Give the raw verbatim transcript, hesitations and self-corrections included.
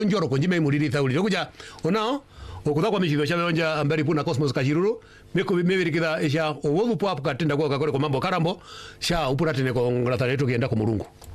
njoro konjime muliri thauli jokuja onao okuza kwa mishido shabonja ambari puna Cosmos Kachiruru meko mebirikida esha owovu po apukatenda kwa kakore kwa mambo karambo sha upura tene ko ngratane to genda ku Mulungu.